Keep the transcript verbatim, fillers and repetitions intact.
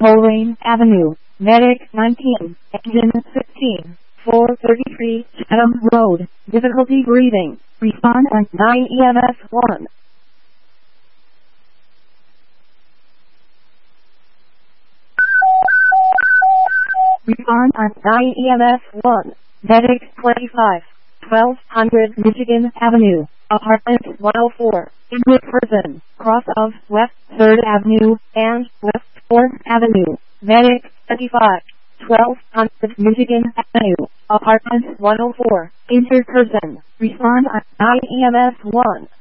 Lorraine Avenue, Medic nineteen, Engine sixteen, four thirty-three, Chatham Road, difficulty breathing, respond on nine E M S one. Respond on nine E M S one, Medic twenty-five, twelve hundred Michigan Avenue, Apartment one oh four, English Prison, cross of West third Avenue and West fourth Avenue, Medic twenty-five, twelve hundred Michigan Avenue, Apartment one oh four, Injured Person, respond on nine E M S one.